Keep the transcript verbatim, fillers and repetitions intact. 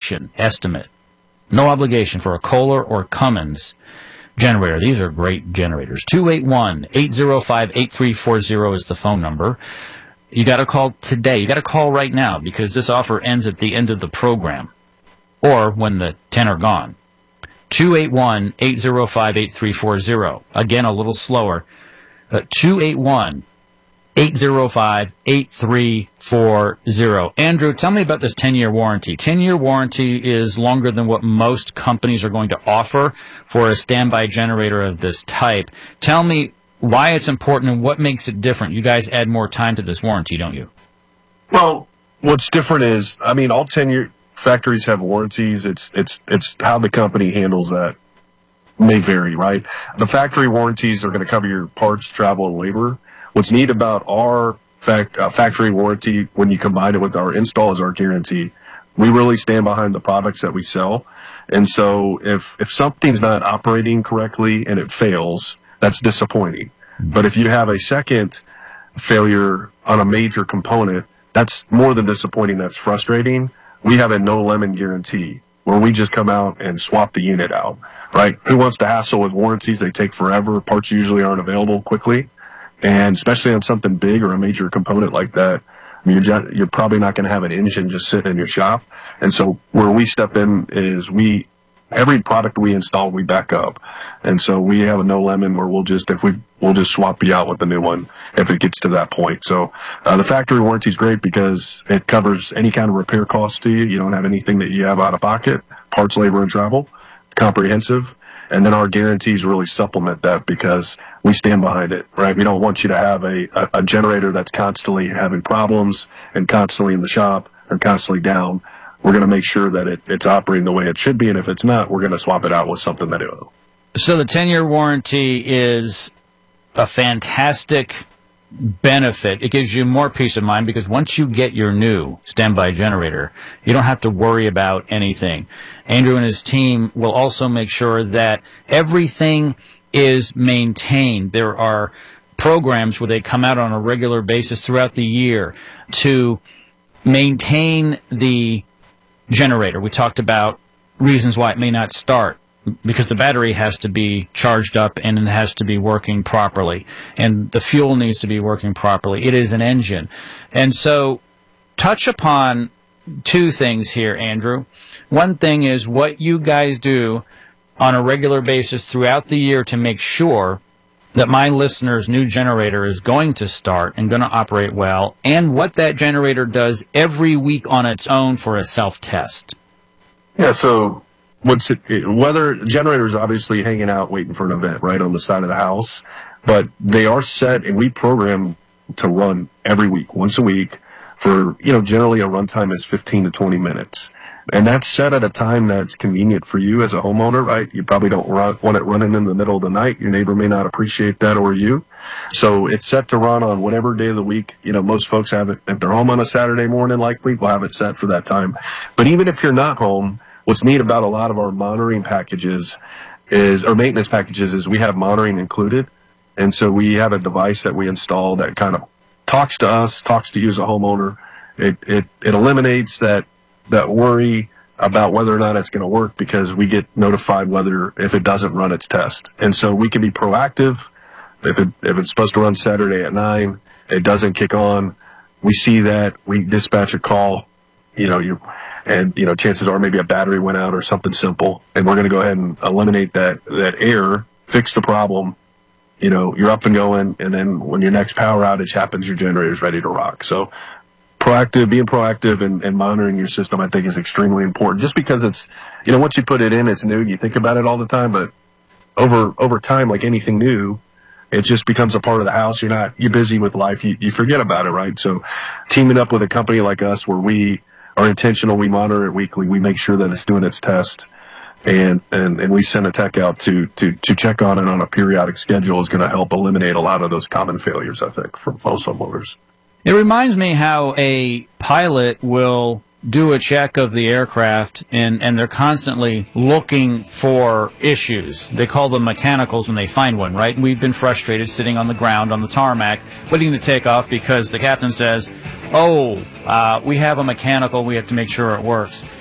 obligation estimate. No obligation for a Kohler or Cummins generator. These are great generators. two eight one, eight zero five, eight three four zero is the phone number. You got to call today. You got to call right now because this offer ends at the end of the program or when the ten are gone. two eight one, eight zero five, eight three four zero. Again, a little slower. Uh, two eight one, eight zero five, eight three four zero. Andrew, tell me about this ten-year warranty. ten-year warranty is longer than what most companies are going to offer for a standby generator of this type. Tell me why it's important and what makes it different. You guys add more time to this warranty, don't you? Well, what's different is, I mean, all ten-year factories have warranties. It's it's it's how the company handles that may vary, right? The factory warranties are going to cover your parts, travel, and labor. What's neat about our fact, uh, factory warranty, when you combine it with our install, is our guarantee. We really stand behind the products that we sell. And so if, if something's not operating correctly and it fails, that's disappointing. But if you have a second failure on a major component, that's more than disappointing. That's frustrating. We have a no-lemon guarantee where we just come out and swap the unit out, right? Who wants to hassle with warranties? They take forever. Parts usually aren't available quickly. And especially on something big or a major component like that, I mean, you're, you're probably not going to have an engine just sitting in your shop. And so where we step in is we, every product we install, we back up. And so we have a no lemon where we'll just, if we, we'll just swap you out with the new one if it gets to that point. So uh, the factory warranty is great because it covers any kind of repair costs to you. You don't have anything that you have out of pocket, parts, labor, and travel. It's comprehensive. And then our guarantees really supplement that because we stand behind it, right? We don't want you to have a, a, a generator that's constantly having problems and constantly in the shop or constantly down. We're going to make sure that it, it's operating the way it should be. And if it's not, we're going to swap it out with something that it will. So the ten-year warranty is a fantastic benefit. It gives you more peace of mind because once you get your new standby generator, you don't have to worry about anything. Andrew and his team will also make sure that everything is maintained. There are programs where they come out on a regular basis throughout the year to maintain the generator. We talked about reasons why it may not start, because the battery has to be charged up and it has to be working properly, and the fuel needs to be working properly. It is an engine. And so touch upon two things here, Andrew. One thing is what you guys do on a regular basis throughout the year to make sure that my listener's new generator is going to start and going to operate well, and what that generator does every week on its own for a self-test. Yeah, so what's it, weather generators obviously hanging out waiting for an event right on the side of the house, but they are set and we program to run every week, once a week, for, you know, generally a runtime is fifteen to twenty minutes. And that's set at a time that's convenient for you as a homeowner, right? You probably don't run, want it running in the middle of the night. Your neighbor may not appreciate that, or you. So it's set to run on whatever day of the week. You know, most folks have it, if they're home on a Saturday morning, likely, we'll have it set for that time. But even if you're not home, what's neat about a lot of our monitoring packages is, or maintenance packages, is we have monitoring included. And so we have a device that we install that kind of talks to us, talks to you as a homeowner. It, it, it eliminates that, that worry about whether or not it's going to work because we get notified whether, if it doesn't run its test. And so we can be proactive. If it, if it's supposed to run Saturday at nine, it doesn't kick on. We see that, we dispatch a call, you know, you, and, you know, chances are maybe a battery went out or something simple, and we're going to go ahead and eliminate that, that error, fix the problem. You know, you're up and going, and then when your next power outage happens, your generator's ready to rock. So proactive, being proactive and, and monitoring your system, I think, is extremely important. Just because it's, you know, once you put it in, it's new. You think about it all the time, but over over time, like anything new, it just becomes a part of the house. You're not, you're busy with life. You, you forget about it, right? So teaming up with a company like us where we are intentional, we monitor it weekly, we make sure that it's doing its test, and, and, and we send a tech out to, to, to check on it on a periodic schedule is going to help eliminate a lot of those common failures, I think, from most homeowners. It reminds me how a pilot will do a check of the aircraft, and, and they're constantly looking for issues. They call them mechanicals when they find one, right? And we've been frustrated sitting on the ground on the tarmac waiting to take off because the captain says, oh, uh, we have a mechanical, we have to make sure it works.